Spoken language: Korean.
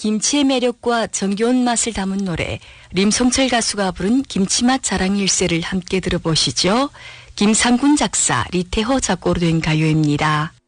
김치의 매력과 정겨운 맛을 담은 노래 림송철 가수가 부른 김치맛 자랑 일세를 함께 들어보시죠. 김상군 작사, 리태호 작곡으로 된 가요입니다.